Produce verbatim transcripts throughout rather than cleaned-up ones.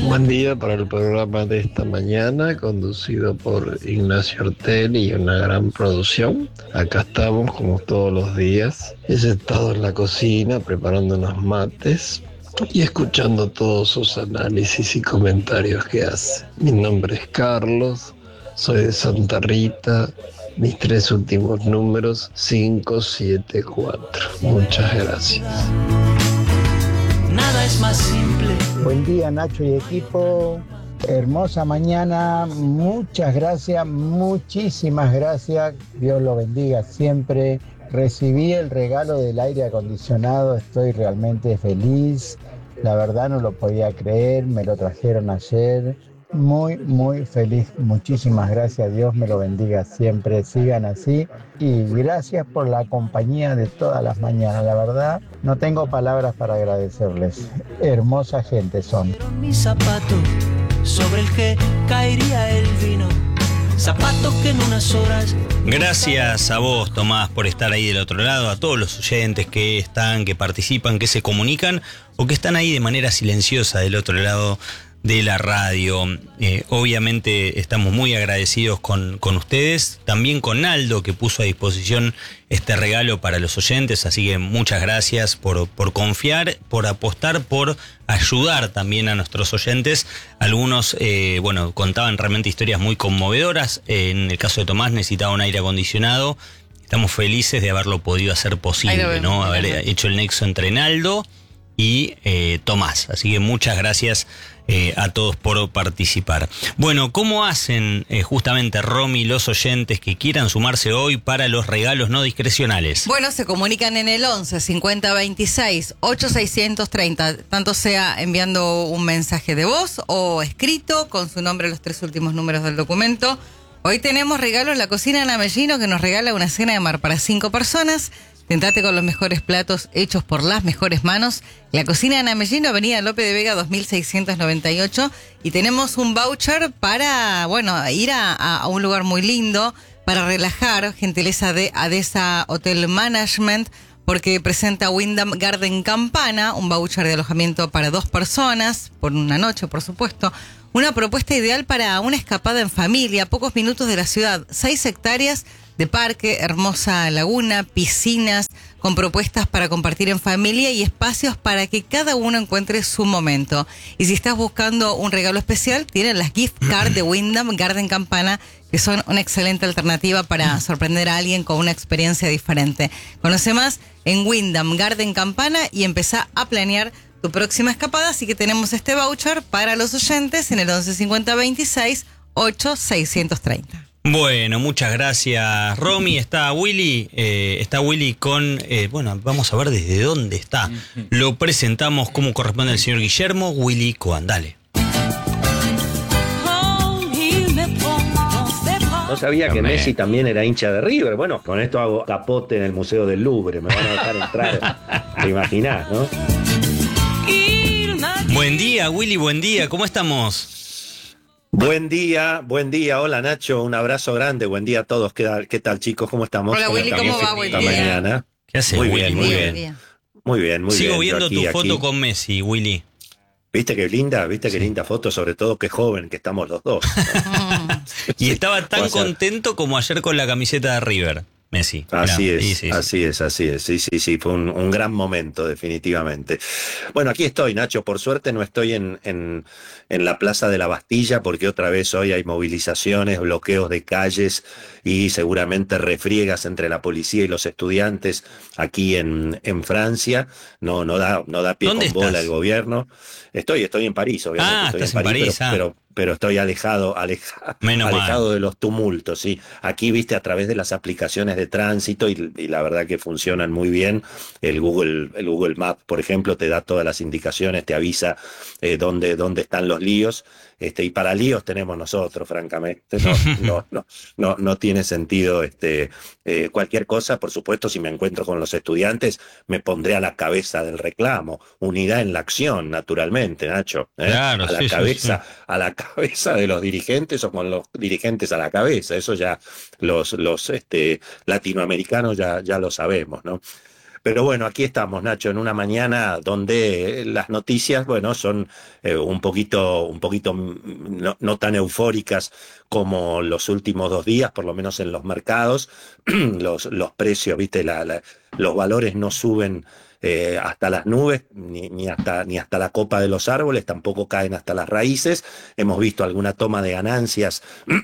Buen día para el programa de esta mañana, conducido por Ignacio Ortelli y una gran producción. Acá estamos como todos los días. He estado en la cocina preparando unos mates y escuchando todos sus análisis y comentarios que hace. Mi nombre es Carlos, soy de Santa Rita. Mis tres últimos números, cinco siete cuatro. Muchas gracias. Nada es más simple. Buen día, Nacho y equipo. Hermosa mañana. Muchas gracias, muchísimas gracias. Dios lo bendiga siempre. Recibí el regalo del aire acondicionado. Estoy realmente feliz. La verdad no lo podía creer. Me lo trajeron ayer. Muy, muy feliz. Muchísimas gracias. Dios me lo bendiga siempre. Sigan así. Y gracias por la compañía de todas las mañanas. La verdad, no tengo palabras para agradecerles. Hermosa gente son. Mi zapato sobre el que caería el vino. Zapatos que en unas horas. Gracias a vos, Tomás, por estar ahí del otro lado, a todos los oyentes que están, que participan, que se comunican o que están ahí de manera silenciosa del otro lado de la radio. Eh, obviamente estamos muy agradecidos con, con ustedes, también con Naldo, que puso a disposición este regalo para los oyentes, así que muchas gracias por, por confiar, por apostar, por ayudar también a nuestros oyentes. Algunos, eh, bueno, contaban realmente historias muy conmovedoras. Eh, en el caso de Tomás necesitaba un aire acondicionado. Estamos felices de haberlo podido hacer posible, ¿no? Haber hecho el nexo entre Naldo y eh, Tomás. Así que muchas gracias eh, a todos por participar. Bueno, ¿cómo hacen eh, justamente, Romy, los oyentes que quieran sumarse hoy para los regalos no discrecionales? Bueno, se comunican en el once cincuenta veintiséis ocho seiscientos treinta, tanto sea enviando un mensaje de voz o escrito con su nombre, los tres últimos números del documento. Hoy tenemos regalo en la cocina de Namellino, que nos regala una cena de mar para cinco personas. Tentate con los mejores platos hechos por las mejores manos. La cocina de Namellino, Avenida Lope de Vega dos mil seiscientos noventa y ocho. Y tenemos un voucher para, bueno, ir a, a un lugar muy lindo para relajar, gentileza de Adesa Hotel Management, porque presenta Wyndham Garden Campana, un voucher de alojamiento para dos personas, por una noche, por supuesto. Una propuesta ideal para una escapada en familia, a pocos minutos de la ciudad. Seis hectáreas de parque, hermosa laguna, piscinas, con propuestas para compartir en familia y espacios para que cada uno encuentre su momento. Y si estás buscando un regalo especial, tienen las gift cards de Wyndham Garden Campana, que son una excelente alternativa para sorprender a alguien con una experiencia diferente. Conoce más en Wyndham Garden Campana y empezá a planear tu próxima escapada. Así que tenemos este voucher para los oyentes en el once cincuenta veintiséis ocho seiscientos treinta. Bueno, muchas gracias, Romy. Está Willy, eh, está Willy con, eh, bueno, vamos a ver desde dónde está. Lo presentamos como corresponde al señor Guillermo Willy Coan. Dale. No sabía que Messi también era hincha de River. Bueno, con esto hago capote en el Museo del Louvre. Me van a dejar entrar. Te imaginás, ¿no? Buen día, Willy, buen día. ¿Cómo estamos? Buen día, buen día. Hola, Nacho, un abrazo grande. Buen día a todos. ¿Qué tal, qué tal chicos? ¿Cómo estamos? Hola, Willy, ¿cómo va? Buen día. Mañana. ¿Qué haces, muy Willy? bien, muy bien. bien. Muy bien, muy Sigo bien. viendo aquí, tu foto aquí. con Messi, Willy. ¿Viste qué linda? ¿Viste qué Sí. linda foto? Sobre todo qué joven que estamos los dos, ¿no? Y Sí, estaba tan puede ser. contento como ayer con la camiseta de River, Messi. Así Mirá, es, sí, sí, sí. así es, así es, sí, sí, sí, fue un, un gran momento, definitivamente. Bueno, aquí estoy, Nacho, por suerte no estoy en, en, en la Plaza de la Bastilla, porque otra vez hoy hay movilizaciones, bloqueos de calles y seguramente refriegas entre la policía y los estudiantes aquí en, en Francia. No, no da, no da pie con ¿Dónde bola estás? el gobierno. Estoy, estoy en París, obviamente. Ah, estoy estás en en París, París, pero, ah. pero, pero estoy alejado, aleja, Menos alejado mal. de los tumultos, sí. Aquí, viste, a través de las aplicaciones de tránsito y, y la verdad que funcionan muy bien. El Google, el Google Maps, por ejemplo, te da todas las indicaciones, te avisa eh, dónde, dónde están los líos. Este, y para líos tenemos nosotros, francamente. No, no, no, no, no tiene sentido este, eh, cualquier cosa. Por supuesto, si me encuentro con los estudiantes, me pondré a la cabeza del reclamo. Unidad en la acción, naturalmente, Nacho. ¿eh? Claro, a la sí, sí, cabeza, sí. a la cabeza de los dirigentes o con los dirigentes a la cabeza. Eso ya los, los este, latinoamericanos ya, ya lo sabemos, ¿no? pero bueno, aquí estamos, Nacho, en una mañana donde las noticias, bueno, son eh, un poquito, un poquito no, no tan eufóricas como los últimos dos días, por lo menos en los mercados. los, los precios, viste, la, la, los valores no suben eh, hasta las nubes, ni, ni, hasta, ni hasta la copa de los árboles, tampoco caen hasta las raíces. Hemos visto alguna toma de ganancias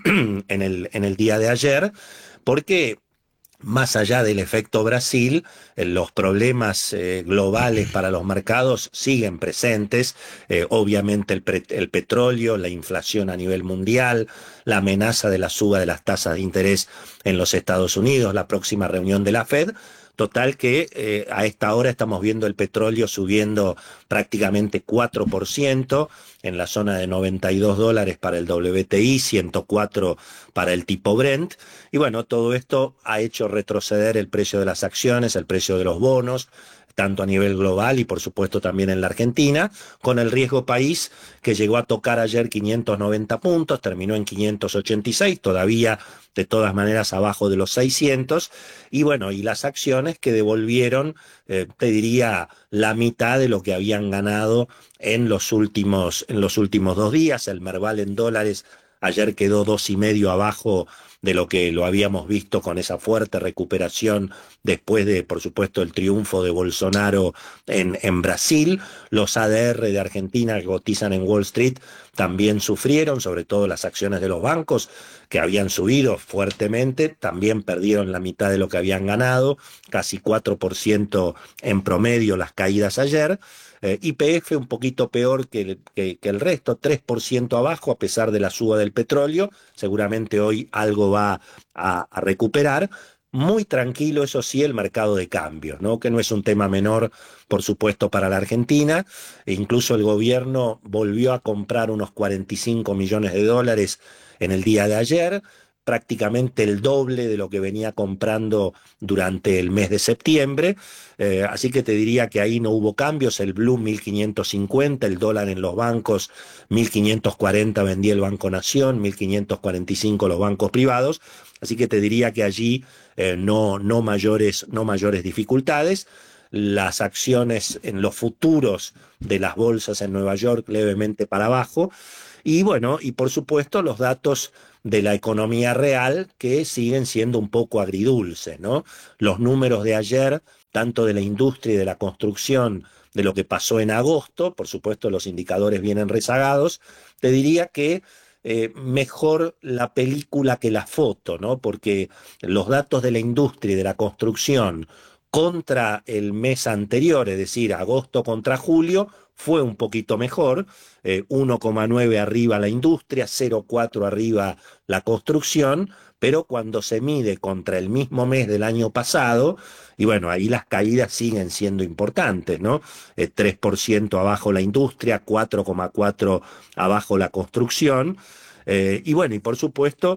en el, en el día de ayer, porque más allá del efecto Brasil, eh, los problemas eh, globales para los mercados siguen presentes. Eh, obviamente el, pre- el petróleo, la inflación a nivel mundial, la amenaza de la suba de las tasas de interés en los Estados Unidos, la próxima reunión de la Fed. Total que eh, a esta hora estamos viendo el petróleo subiendo prácticamente cuatro por ciento en la zona de noventa y dos dólares para el W T I, ciento cuatro para el tipo Brent. Y bueno, todo esto ha hecho retroceder el precio de las acciones, el precio de los bonos, tanto a nivel global y por supuesto también en la Argentina, con el riesgo país que llegó a tocar ayer quinientos noventa puntos, terminó en quinientos ochenta y seis, todavía de todas maneras abajo de los seiscientos, y bueno, y las acciones que devolvieron, eh, te diría, la mitad de lo que habían ganado en los últimos, en los últimos dos días. El Merval en dólares ayer quedó dos y medio abajo de lo que lo habíamos visto con esa fuerte recuperación después de, por supuesto, el triunfo de Bolsonaro en, en Brasil. Los A D R de Argentina que cotizan en Wall Street también sufrieron, sobre todo las acciones de los bancos que habían subido fuertemente, también perdieron la mitad de lo que habían ganado, casi cuatro por ciento en promedio las caídas ayer. Eh, Y P F un poquito peor que, que, que el resto, tres por ciento abajo a pesar de la suba del petróleo. Seguramente hoy algo va a, a recuperar. Muy tranquilo, eso sí, el mercado de cambios, ¿no? Que no es un tema menor, por supuesto, para la Argentina. E incluso el gobierno volvió a comprar unos cuarenta y cinco millones de dólares en el día de ayer, prácticamente el doble de lo que venía comprando durante el mes de septiembre. Eh, así que te diría que ahí no hubo cambios. El blue mil quinientos cincuenta, el dólar en los bancos mil quinientos cuarenta vendía el Banco Nación, mil quinientos cuarenta y cinco los bancos privados. Así que te diría que allí eh, no, no, mayores, no mayores dificultades. Las acciones en los futuros de las bolsas en Nueva York levemente para abajo. Y bueno, y por supuesto los datos de la economía real que siguen siendo un poco agridulces, ¿no? Los números de ayer, tanto de la industria y de la construcción, de lo que pasó en agosto, por supuesto los indicadores vienen rezagados, te diría que eh, mejor la película que la foto, ¿no? Porque los datos de la industria y de la construcción contra el mes anterior, es decir, agosto contra julio, fue un poquito mejor, eh, uno coma nueve arriba la industria, cero coma cuatro arriba la construcción, pero cuando se mide contra el mismo mes del año pasado, y bueno, ahí las caídas siguen siendo importantes, ¿no? Eh, tres por ciento abajo la industria, cuatro coma cuatro abajo la construcción, eh, y bueno, y por supuesto,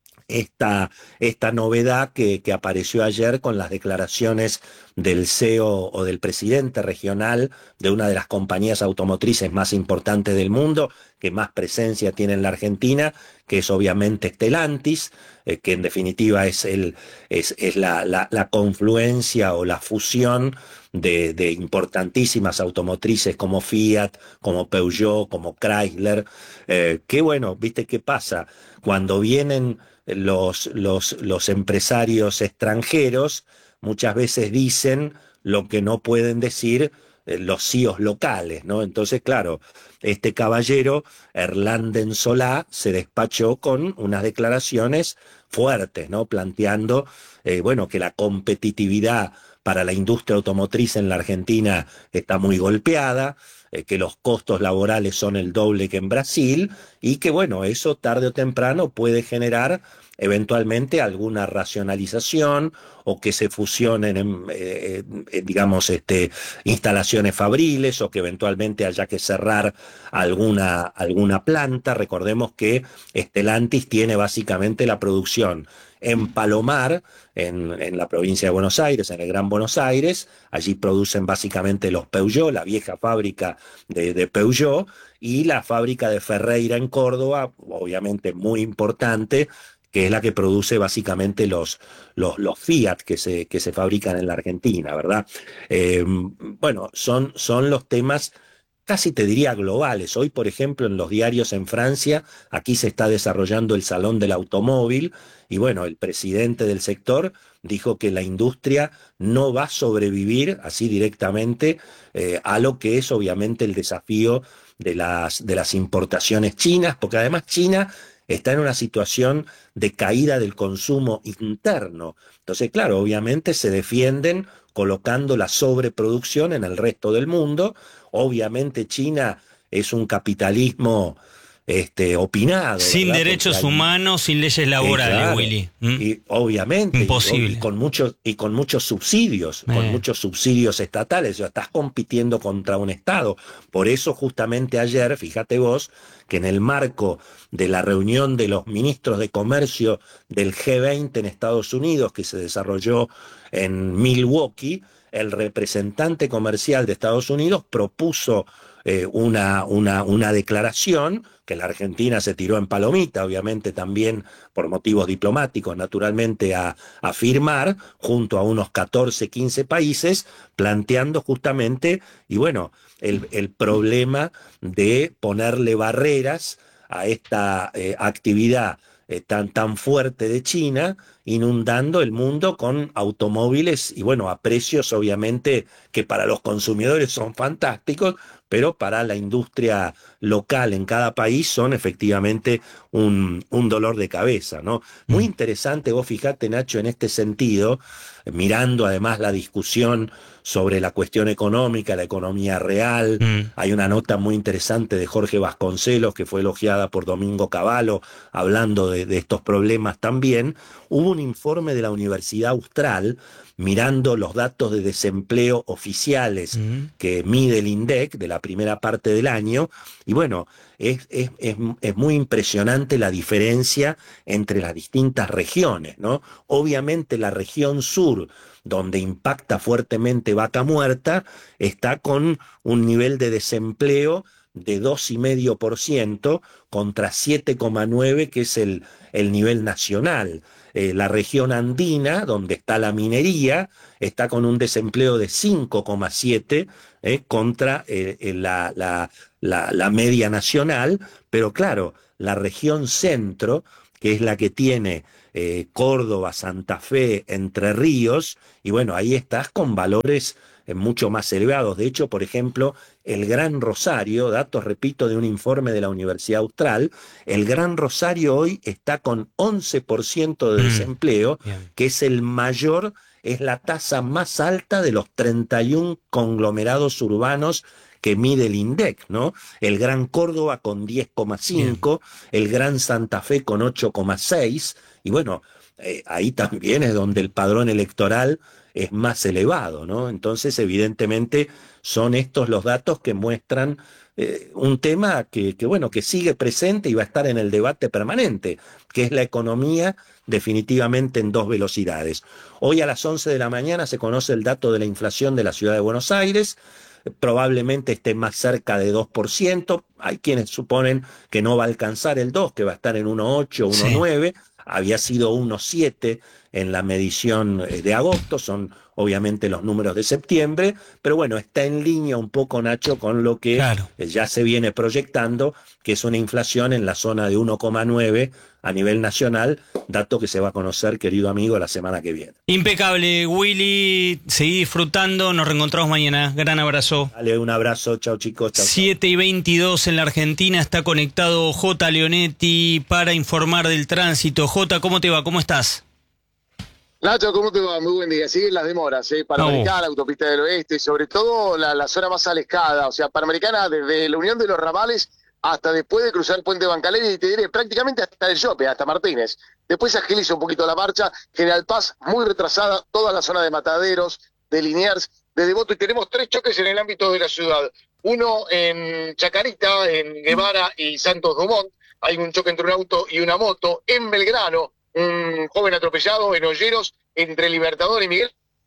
Esta, esta novedad que, que apareció ayer con las declaraciones del C E O o del presidente regional de una de las compañías automotrices más importantes del mundo, que más presencia tiene en la Argentina, que es obviamente Stellantis, eh, que en definitiva es, el, es, es la, la, la confluencia o la fusión de, de importantísimas automotrices como Fiat, como Peugeot, como Chrysler. Eh, qué bueno, ¿viste qué pasa? Cuando vienen Los, los, los empresarios extranjeros muchas veces dicen lo que no pueden decir eh, los C E Os locales, ¿no? Entonces, claro, este caballero, Erlanden Solá, se despachó con unas declaraciones fuertes, ¿no? Planteando, eh, bueno, que la competitividad para la industria automotriz en la Argentina está muy golpeada, eh, que los costos laborales son el doble que en Brasil y que, bueno, eso tarde o temprano puede generar eventualmente alguna racionalización o que se fusionen, en, eh, eh, digamos, este, instalaciones fabriles o que eventualmente haya que cerrar alguna, alguna planta. Recordemos que Stellantis tiene básicamente la producción en Palomar, en, en la provincia de Buenos Aires, en el Gran Buenos Aires. Allí producen básicamente los Peugeot, la vieja fábrica de, de Peugeot, y la fábrica de Ferreira en Córdoba, obviamente muy importante, que es la que produce básicamente los, los, los Fiat que se, que se fabrican en la Argentina, ¿verdad? Eh, bueno, son, son los temas casi te diría globales. Hoy, por ejemplo, en los diarios en Francia, aquí se está desarrollando el Salón del Automóvil, y bueno, el presidente del sector dijo que la industria no va a sobrevivir así directamente eh, a lo que es obviamente el desafío de las, de las importaciones chinas, porque además China está en una situación de caída del consumo interno. Entonces, claro, obviamente se defienden colocando la sobreproducción en el resto del mundo. Obviamente China es un capitalismo este, opinado. Sin ¿verdad? derechos hay, humanos, sin leyes laborales, eh, claro, Willy. ¿Mm? Y obviamente. Imposible. Y, y, con muchos, y con muchos subsidios, eh. con muchos subsidios estatales. O sea, estás compitiendo contra un Estado. Por eso justamente ayer, fíjate vos, que en el marco de la reunión de los ministros de comercio del G veinte en Estados Unidos, que se desarrolló en Milwaukee, el representante comercial de Estados Unidos propuso eh, una, una, una declaración que la Argentina se tiró en palomita, obviamente también por motivos diplomáticos, naturalmente, a, a firmar, junto a unos catorce, quince países, planteando justamente, y bueno, el, el problema de ponerle barreras a esta eh, actividad eh, tan, tan fuerte de China, inundando el mundo con automóviles y bueno, a precios obviamente que para los consumidores son fantásticos, pero para la industria local en cada país son efectivamente un, un dolor de cabeza, ¿no? Muy interesante, vos fijate, Nacho, en este sentido, mirando además la discusión sobre la cuestión económica, la economía real. Mm. Hay una nota muy interesante de Jorge Vasconcelos, que fue elogiada por Domingo Cavallo, hablando de, de estos problemas también. Hubo un informe de la Universidad Austral, mirando los datos de desempleo oficiales mm. que mide el INDEC de la primera parte del año, y bueno, es, es, es, es muy impresionante la diferencia entre las distintas regiones, ¿no? Obviamente la región sur, donde impacta fuertemente Vaca Muerta, está con un nivel de desempleo de dos coma cinco por ciento contra siete coma nueve por ciento, que es el, el nivel nacional. Eh, la región andina, donde está la minería, está con un desempleo de cinco coma siete eh, contra eh, la, la, la, la media nacional, pero claro, la región centro, que es la que tiene eh, Córdoba, Santa Fe, Entre Ríos, y bueno, ahí estás con valores eh, mucho más elevados. De hecho, por ejemplo, el Gran Rosario, datos, repito, de un informe de la Universidad Austral, el Gran Rosario hoy está con once por ciento de desempleo, mm, que es el mayor, es la tasa más alta de los treinta y un conglomerados urbanos que mide el INDEC, ¿no? El Gran Córdoba con diez coma cinco, el Gran Santa Fe con ocho coma seis, y bueno, eh, ahí también es donde el padrón electoral es más elevado, ¿no? Entonces, evidentemente, son estos los datos que muestran eh, un tema que, que, bueno, que sigue presente y va a estar en el debate permanente, que es la economía definitivamente en dos velocidades. Hoy a las once de la mañana se conoce el dato de la inflación de la ciudad de Buenos Aires, probablemente esté más cerca de dos por ciento, hay quienes suponen que no va a alcanzar el dos, que va a estar en uno coma ocho, uno coma nueve, sí. Había sido uno coma siete en la medición de agosto, son obviamente los números de septiembre, pero bueno, está en línea un poco, Nacho, con lo que claro. ya se viene proyectando, que es una inflación en la zona de uno coma nueve a nivel nacional, dato que se va a conocer, querido amigo, la semana que viene. Impecable, Willy, seguí disfrutando, nos reencontramos mañana, gran abrazo. Dale, un abrazo, chao chicos. Chau, siete y veintidós en la Argentina, está conectado J. Leonetti para informar del tránsito. J, ¿cómo te va? ¿Cómo estás? Nacho, ¿cómo te va? Muy buen día. Siguen las demoras, ¿eh? Panamericana, oh. Autopista del Oeste, y sobre todo la, la zona más alejada, o sea, Panamericana desde la Unión de los Ramales hasta después de cruzar Puente Bancalera, y te diré prácticamente hasta el Yope, hasta Martínez. Después se agiliza un poquito la marcha, General Paz muy retrasada, toda la zona de Mataderos, de Liniers, de Devoto, y tenemos tres choques en el ámbito de la ciudad. Uno en Chacarita, en Guevara y Santos Dumont, hay un choque entre un auto y una moto. En Belgrano, un joven atropellado en Olleros, entre Libertador y Miguel.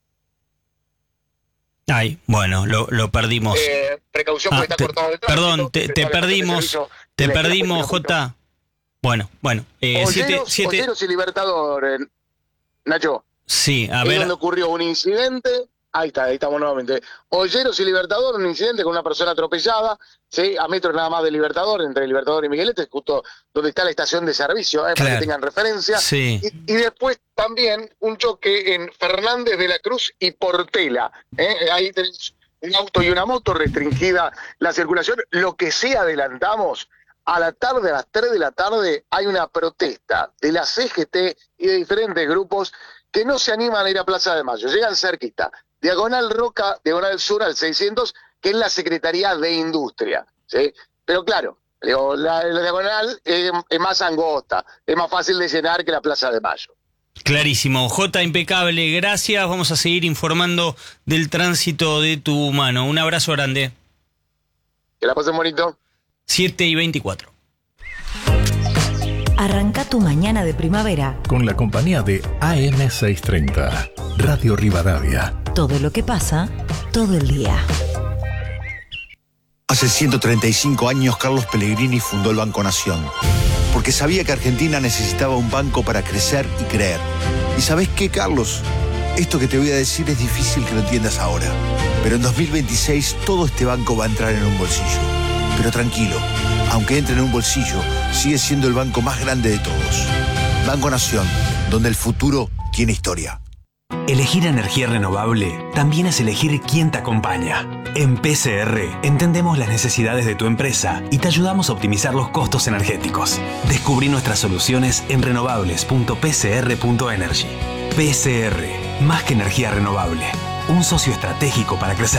Ay, bueno, lo, lo perdimos. Eh, precaución porque ah, está te, cortado el tránsito. Perdón, te, te perdimos, te perdimos, Jota. Bueno, bueno. Eh, Olleros, siete, siete... Olleros y Libertador, eh, Nacho. Sí, a es ver. donde ocurrió un incidente. Ahí está, ahí estamos nuevamente. Olleros y Libertador, un incidente con una persona atropellada, ¿sí? A metros nada más de Libertador, entre Libertador y Miguelete, justo donde está la estación de servicio, ¿eh? Claro. Para que tengan referencia. Sí. Y, y después también un choque en Fernández de la Cruz y Portela. ¿eh? Ahí tenés un auto y una moto, restringida la circulación. Lo que sí adelantamos, a la tarde, a las tres de la tarde, hay una protesta de la C G T y de diferentes grupos que no se animan a ir a Plaza de Mayo. Llegan cerquita. Diagonal Roca, Diagonal Sur al seiscientos, que es la Secretaría de Industria, ¿sí? Pero claro, digo, la, la Diagonal es, es más angosta, es más fácil de llenar que la Plaza de Mayo. Clarísimo. Jota, impecable, gracias. Vamos a seguir informando del tránsito de Tucumano. Un abrazo grande. Que la pasen bonito. siete y veinticuatro. Arranca tu mañana de primavera con la compañía de A M seiscientos treinta, Radio Rivadavia. Todo lo que pasa, todo el día. Hace ciento treinta y cinco años Carlos Pellegrini fundó el Banco Nación, porque sabía que Argentina necesitaba un banco para crecer y creer. ¿Y sabés qué, Carlos? Esto que te voy a decir es difícil que lo entiendas ahora, pero en dos mil veintiséis todo este banco va a entrar en un bolsillo. Pero tranquilo, aunque entre en un bolsillo, sigue siendo el banco más grande de todos. Banco Nación, donde el futuro tiene historia. Elegir energía renovable también es elegir quién te acompaña. En P C R entendemos las necesidades de tu empresa y te ayudamos a optimizar los costos energéticos. Descubrí nuestras soluciones en renovables punto p c r punto energy. P C R, más que energía renovable, un socio estratégico para crecer.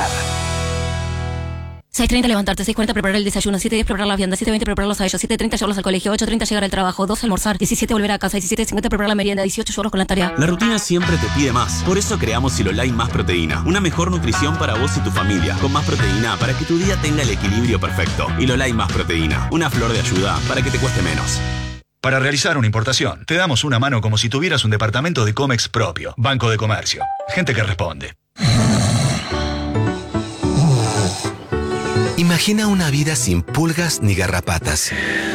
seis treinta levantarte, seis cuarenta preparar el desayuno, siete diez preparar la vianda, siete veinte prepararlos a ellos, siete treinta llevarlos al colegio, ocho treinta llegar al trabajo, doce almorzar, diecisiete volver a casa, diecisiete cincuenta preparar la merienda, dieciocho llevarlos con la tarea. La rutina siempre te pide más. Por eso creamos Silolai Más Proteína. Una mejor nutrición para vos y tu familia. Con más proteína para que tu día tenga el equilibrio perfecto. Silolai Más Proteína. Una flor de ayuda para que te cueste menos. Para realizar una importación, te damos una mano como si tuvieras un departamento de Comex propio. Banco de Comercio. Gente que responde. Imagina una vida sin pulgas ni garrapatas.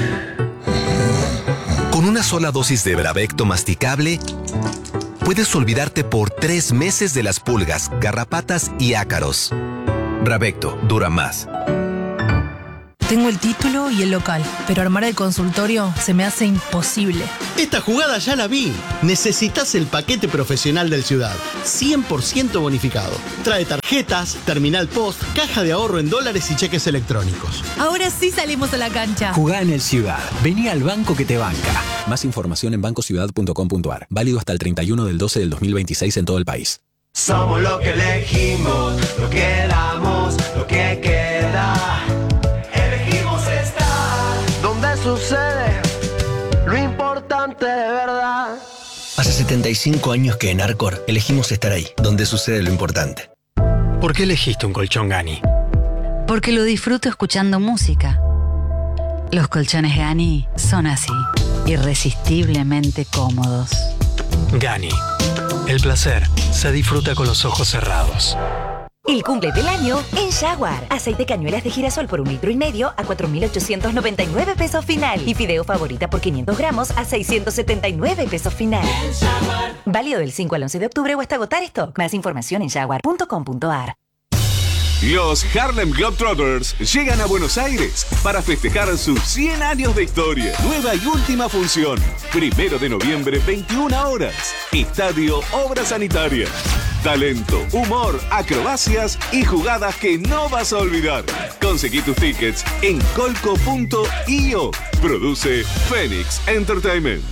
Con una sola dosis de Bravecto masticable, puedes olvidarte por tres meses de las pulgas, garrapatas y ácaros. Bravecto dura más. Tengo el título y el local, pero armar el consultorio se me hace imposible. Esta jugada ya la vi. Necesitas el paquete profesional del Ciudad. cien por ciento bonificado. Trae tarjetas, terminal post, caja de ahorro en dólares y cheques electrónicos. Ahora sí salimos a la cancha. Jugá en el Ciudad. Vení al banco que te banca. Más información en banco ciudad punto com punto a r. Válido hasta el treinta y uno del doce del dos mil veintiséis en todo el país. Somos lo que elegimos, lo que damos, lo que queda. Elegimos estar donde sucede lo importante de verdad. Hace setenta y cinco años que en Arcor elegimos estar ahí, donde sucede lo importante. ¿Por qué elegiste un colchón Gani? Porque lo disfruto escuchando música. Los colchones Gani son así, irresistiblemente cómodos. Gani. El placer se disfruta con los ojos cerrados. El cumple del año en Jaguar. Aceite cañuelas de girasol por un litro y medio a cuatro mil ochocientos noventa y nueve pesos final. Y fideo favorita por quinientos gramos a seiscientos setenta y nueve pesos final. Válido del cinco al once de octubre o hasta agotar stock. Más información en jaguar punto com punto a r. Los Harlem Globetrotters llegan a Buenos Aires para festejar sus cien años de historia. Nueva y última función. Primero de noviembre, veintiuna horas. Estadio Obras Sanitarias. Talento, humor, acrobacias y jugadas que no vas a olvidar. Conseguí tus tickets en colco punto i o. Produce Phoenix Entertainment.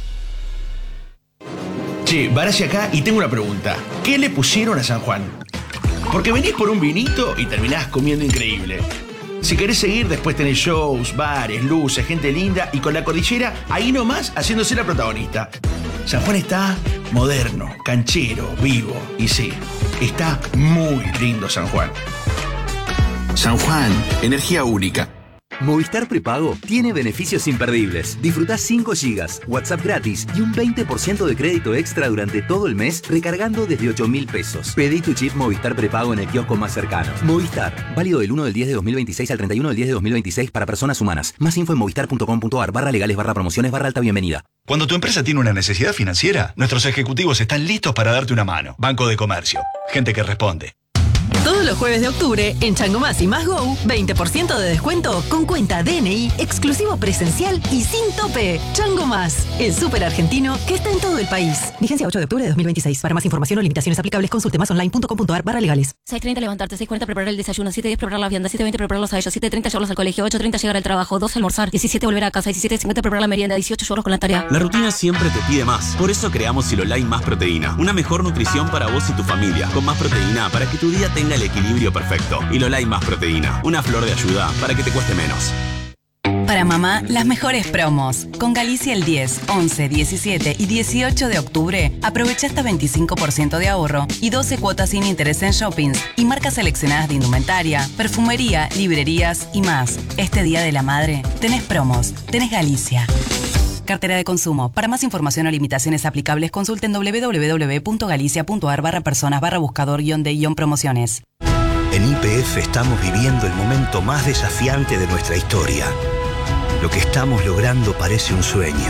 Che, Barassi acá y tengo una pregunta. ¿Qué le pusieron a San Juan? Porque venís por un vinito y terminás comiendo increíble. Si querés seguir, después tenés shows, bares, luces, gente linda y con la cordillera ahí nomás haciéndose la protagonista. San Juan está moderno, canchero, vivo y sí, está muy lindo San Juan. San Juan, energía única. Movistar Prepago tiene beneficios imperdibles. Disfrutá cinco gigas, WhatsApp gratis y un veinte por ciento de crédito extra durante todo el mes recargando desde ocho mil pesos. Pedí tu chip Movistar Prepago en el kiosco más cercano. Movistar, válido del uno del diez de dos mil veintiséis al treinta y uno del diez de dos mil veintiséis para personas humanas. Más info en movistar punto com punto ar barra legales barra promociones barra alta bienvenida. Cuando tu empresa tiene una necesidad financiera, nuestros ejecutivos están listos para darte una mano. Banco de Comercio. Gente que responde. Todos los jueves de octubre, en Chango Más y Más Go, veinte por ciento de descuento con cuenta D N I, exclusivo presencial y sin tope. Chango Más, el súper argentino que está en todo el país. Vigencia ocho de octubre de dos mil veintiséis. Para más información o limitaciones aplicables, consulte más online punto com punto ar barra legales. seis treinta levantarte, seis cuarenta preparar el desayuno, siete diez preparar la vianda, siete veinte prepararlos a ellos, siete treinta llevarlos al colegio, ocho treinta llegar al trabajo, doce almorzar, diecisiete volver a casa, diecisiete cincuenta preparar la merienda, dieciocho llevarlos con la tarea. La rutina siempre te pide más. Por eso creamos Silolai Más Proteína. Una mejor nutrición para vos y tu familia. Con más proteína para que tu día tenga el equilibrio perfecto. Silolai Más Proteína. Una flor de ayuda para que te cueste menos. Para mamá, las mejores promos. Con Galicia el diez, once, diecisiete y dieciocho de octubre, aprovecha hasta veinticinco por ciento de ahorro y doce cuotas sin interés en shoppings y marcas seleccionadas de indumentaria, perfumería, librerías y más. Este Día de la Madre, tenés promos, tenés Galicia. Cartera de consumo. Para más información o limitaciones aplicables, consulten doble u doble u doble u punto galicia punto ar barra personas barra buscador guión de guión promociones. En Y P F estamos viviendo el momento más desafiante de nuestra historia. Lo que estamos logrando parece un sueño.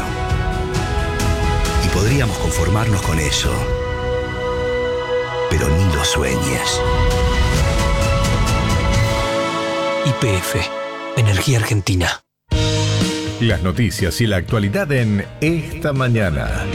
Y podríamos conformarnos con eso. Pero ni lo sueñes. Y P F, Energía Argentina. Las noticias y la actualidad en Esta Mañana.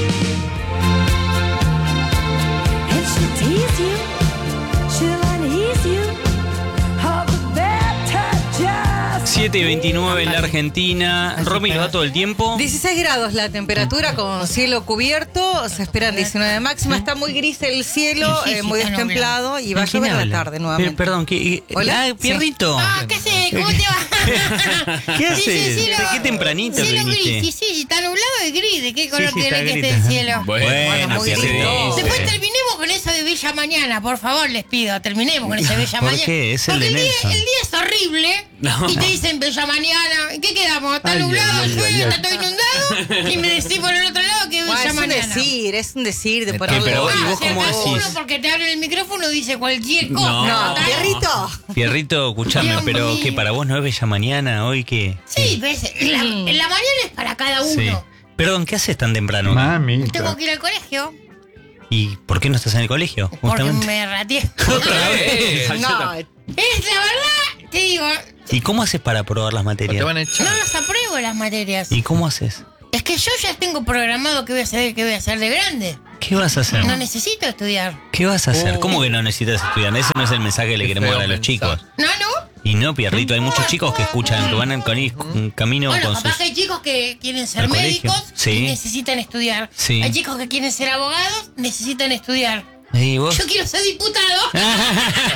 siete y veintinueve en la Argentina. Romy, ¿lo va todo el tiempo? dieciséis grados la temperatura con cielo cubierto. Se esperan diecinueve de máxima. Está muy gris el cielo, Sí, sí, eh, muy sí, está destemplado. Y va a ¿Quién llover a la habla? tarde nuevamente. Pero, perdón, ¿qué? Hola. Ah, Pierrito. Ah, ¿qué haces? ¿Cómo te va? ¿Qué Sí, sí, haces? cielo- ¿De qué tempranito te Cielo viniste? gris, sí, sí, está nublado y gris. ¿De qué color Sí, sí, querés está que gris. esté el cielo? Bueno, Bueno, muy Pierrito. lindo. Después Sí. terminemos con eso de Bella Mañana, por favor, les pido. Terminemos con ese Bella ¿Por Mañana. qué? Es el Porque de el día, Nelson. el día es horrible. No. Y te dicen Bella Mañana. ¿Y qué quedamos? ¿Está Ay, nublado? ay, ay, ¿Llueve? ay, ay. ¿Está todo inundado? Y me decís por el otro lado que Bueno, Bella es un Mañana. decir, es un decir de ¿Qué, ponerle. pero Ah, ¿y vos Si cómo acá decís? uno porque te abre el micrófono dice cualquier cosa. No. ¿no? Pierrito. Pierrito, escuchame, Dios pero mío. que para vos no es Bella Mañana hoy que. Sí, ves, la, la mañana es para cada uno. Sí. Perdón, ¿qué haces tan temprano? Tengo que ir al colegio ¿Y por qué no estás en el colegio? porque Justamente. me rateé. Otra vez. No, es la verdad, te digo, ¿Y cómo haces para aprobar las materias? no las apruebo las materias. ¿Y cómo haces? Es que yo ya tengo programado qué voy a hacer, qué voy a hacer de grande. ¿Qué vas a hacer? No necesito estudiar. ¿Qué vas a hacer? Oh. ¿Cómo que no necesitas estudiar? Ese no es el mensaje que le queremos dar a los chicos. No, no. Y no, Pierrito, hay muchos chicos que escuchan, que van en con un camino Bueno, con capaz sus... que hay chicos que quieren ser al colegio. médicos Sí. y necesitan estudiar. Sí. Hay chicos que quieren ser abogados, necesitan estudiar. ¿Y vos? Yo quiero ser diputado.